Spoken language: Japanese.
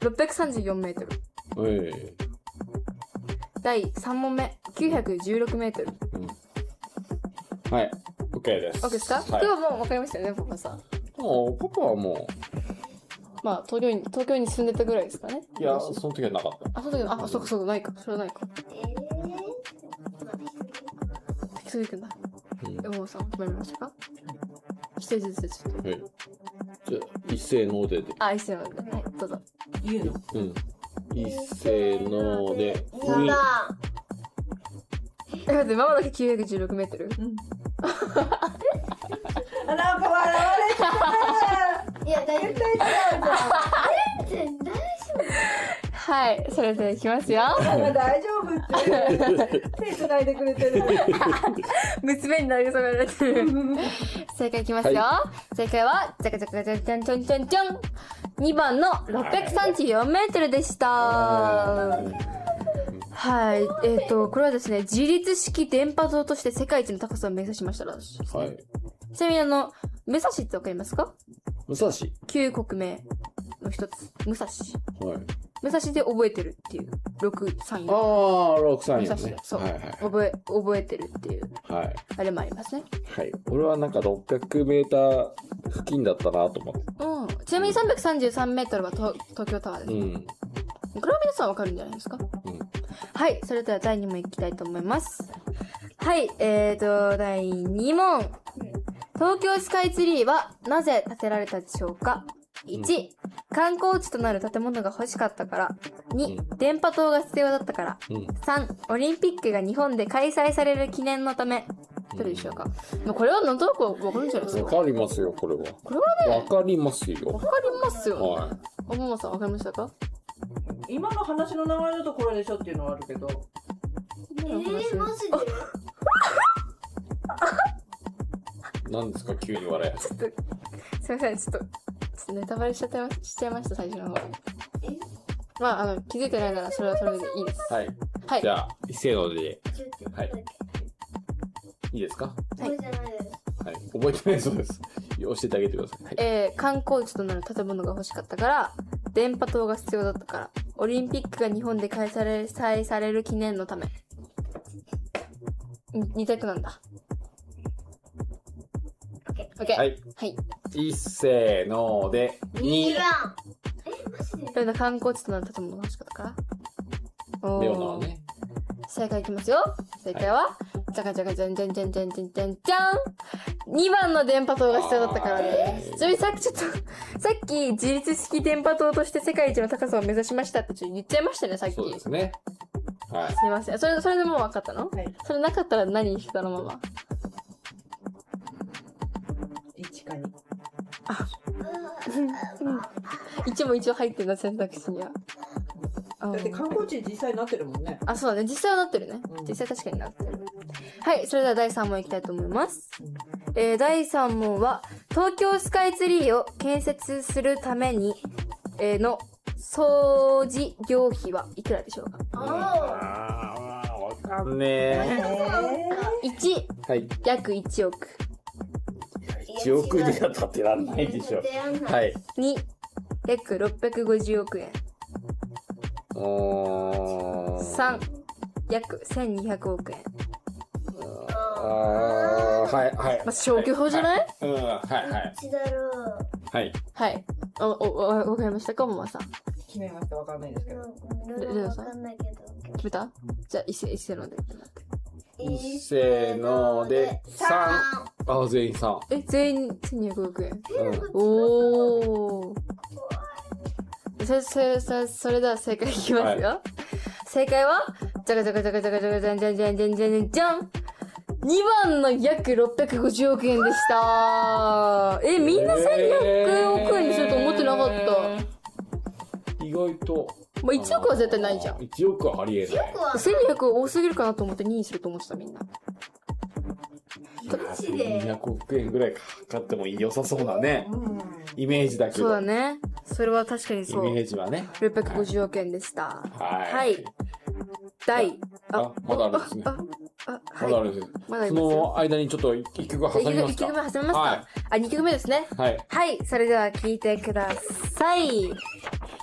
634メートル。第3問目、916メートル。 はい、OK です。 OK ですか？今日はもう分かりましたよね、パパさん。 パパはもう。 まあ、東京に住んでたぐらいですかね。 いや、その時はなかった。 その時は、そうか、ないか。それはないか。適当に行くんだ。山本さん、決まりましたか？一人ずつちょっと。 じゃあ、一斉ので。 一斉ので。はい、どうぞ。 言うの？ 一斉ので。 そうだ。 待って、ママだけ916メートル？ なんか笑われた。 いや、大丈夫。 はい、それではいきますよ。 大丈夫って手繋いでくれてる。 娘に慰められてる。正解いきますよ。正解は、じゃかじゃかじゃじゃんじゃんじゃんじゃん。2番の634メートルでした。はい。これはですね、自立式電波塔として世界一の高さを目指しましたらしいですね。 はい。 ちなみに武蔵ってわかりますか？ 武蔵。 旧国名の一つ。武蔵。 はい。 武蔵で覚えてるっていう。634。 634ね。 武蔵。そう。覚えてるっていう。 はい。 あれもありますね。 はい。俺はなんか600メーター付近だったなと思って。 ちなみに333メートルは東京タワーです。これは皆さんわかるんじゃないですか？はい。それでは第2問いきたいと思います。はい。第2問。東京スカイツリーはなぜ建てられたでしょうか？ 1、観光地となる建物が欲しかったから。2、電波塔が必要だったから。3、オリンピックが日本で開催される記念のため。どれでしょうか？これはなんとなくわかるんじゃないですか？ わかりますよ、これは。 これはね。 わかりますよ。 わかりますよ。 はい。 おももさんわかりましたか？ 今の話の流れだとこれでしょっていうのはあるけど。 マジで？ 何ですか、急に笑い。 ちょっと、すいません、ちょっとネタバレしちゃいました、最初の方。まあ、気づいてないならそれはそれでいいです。 はい。 はい。 じゃあ、一斉ので。はい。いいですか？ はい。 はい。覚えてないそうです。教えてあげてください。 はい、観光地となる建物が欲しかったから、電波塔が必要だったから、オリンピックが日本で開催される記念のため。2択なんだ。OK。 はい。 はい。 一斉ので、2 番。 マジで？観光地となる建物が欲しかったから。 レオナはね。 正解いきますよ。正解は、じゃかじゃかじゃんじゃんじゃんじゃんじゃんじゃんじゃん !2 番の電波塔が必要だったからです。ちなみにさっき自立式電波塔として世界一の高さを目指しましたって言っちゃいましたね、さっき。 そうですね。はい。 すいません。それでもう分かったの？ はい。 それなかったら何にしてたの、ママ。 1か2。 1も一応入ってるな、選択肢には。 だって観光地実際になってるもんね。 そうだね。実際はなってるね。実際確かになってる。はい。それでは第3問いきたいと思います。第3問は、東京スカイツリーを建設するために、の総事業費はいくらでしょうか？ わかんねえ。 1、 はい。 約1億。 1億では建てらんないでしょ。はい。 2、約650億円。3、約1200億円。 はい。 消去法じゃない？ はい。 どっちだろう。 はい。 はい。わかりましたか、ママさん。 決めました。わかんないですけど。 わかんないけど。 決めた？じゃあ、一斉ので。 一斉ので、3。全員3。 全員1200億円。おー。それでは正解いきますよ。正解は、じゃがじゃがじゃがじゃがじゃがじゃんじゃんじゃんじゃんじゃんじゃん !2 番の約650億円でした。みんな1200億円にすると思ってなかった。 意外と。 1億は絶対ないじゃん。 1億はありえない。 1200多すぎるかなと思って2にすると思ってた、みんな。 マジで 200億円ぐらいかかっても良さそうなね。イメージだけど。 そうだね。それは確かにそう。 イメージはね。 650億円でした。 はい。まだあるんですね。まだあるんです。その間にちょっと1曲挟みますか？ 1曲目挟みますか？2曲目ですね。 はい。 はい。それでは聴いてください。